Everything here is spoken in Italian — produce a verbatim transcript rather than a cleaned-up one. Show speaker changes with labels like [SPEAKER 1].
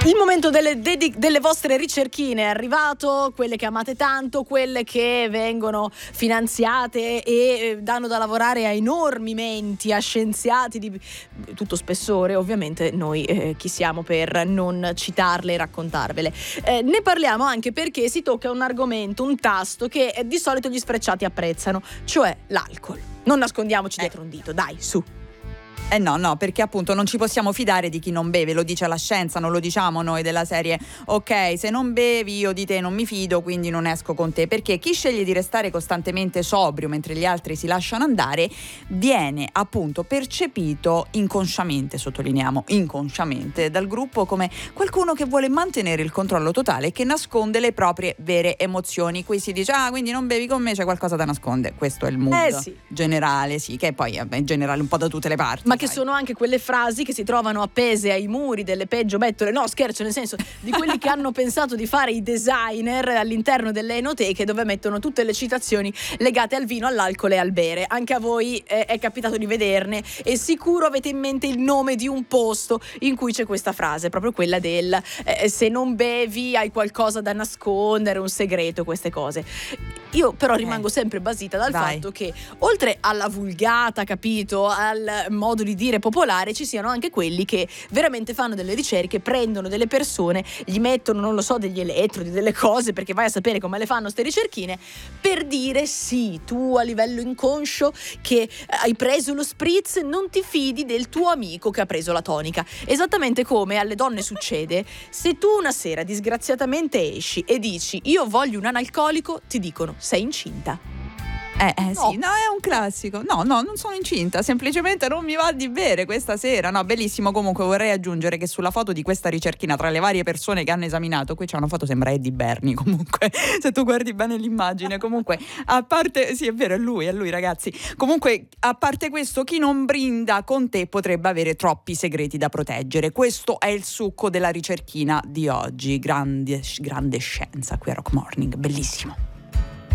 [SPEAKER 1] Il momento delle, dedi- delle vostre ricerchine è arrivato, quelle che amate tanto, quelle che vengono finanziate e eh, danno da lavorare a enormi menti, a scienziati di tutto spessore. Ovviamente noi eh, chi siamo per non citarle e raccontarvele. Eh, ne parliamo anche perché si tocca un argomento, un tasto che eh, di solito gli sfrecciati apprezzano, cioè l'alcol. Non nascondiamoci dietro un dito, dai, su.
[SPEAKER 2] Eh no, no, perché appunto non ci possiamo fidare di chi non beve, lo dice la scienza, non lo diciamo noi della serie ok, se non bevi io di te non mi fido, quindi non esco con te, perché chi sceglie di restare costantemente sobrio mentre gli altri si lasciano andare viene appunto percepito inconsciamente, sottolineiamo inconsciamente, dal gruppo come qualcuno che vuole mantenere il controllo totale e che nasconde le proprie vere emozioni. Qui si dice ah, quindi non bevi con me, c'è qualcosa da nascondere, questo è il mood
[SPEAKER 1] eh sì.
[SPEAKER 2] generale, sì, che poi è in generale un po' da tutte le parti.
[SPEAKER 1] Ma che sono anche quelle frasi che si trovano appese ai muri delle peggio bettole, no scherzo, nel senso di quelli che hanno pensato di fare i designer all'interno delle enoteche, dove mettono tutte le citazioni legate al vino, all'alcol e al bere. Anche a voi eh, è capitato di vederne e sicuro avete in mente il nome di un posto in cui c'è questa frase, proprio quella del eh, se non bevi hai qualcosa da nascondere, un segreto, queste cose. Io però rimango eh. sempre basita dal Vai. fatto che oltre alla vulgata, capito, al modo di dire popolare, ci siano anche quelli che veramente fanno delle ricerche, prendono delle persone, gli mettono, non lo so, degli elettrodi, delle cose, perché vai a sapere come le fanno ste ricerchine, per dire sì, tu a livello inconscio che hai preso lo spritz non ti fidi del tuo amico che ha preso la tonica. Esattamente come alle donne succede, se tu una sera disgraziatamente esci e dici io voglio un analcolico, ti dicono sei incinta.
[SPEAKER 2] Eh, eh no. sì, no, è un classico. No, no, non sono incinta, semplicemente non mi va di bere questa sera. No, bellissimo. Comunque vorrei aggiungere che sulla foto di questa ricerchina, tra le varie persone che hanno esaminato, qui c'è una foto, sembra Eddie Berni, comunque, se tu guardi bene l'immagine. Comunque, a parte, sì è vero, è lui, è lui ragazzi. Comunque, a parte questo, chi non brinda con te potrebbe avere troppi segreti da proteggere. Questo è il succo della ricerchina di oggi. Grande, grande scienza qui a Rock Morning, bellissimo.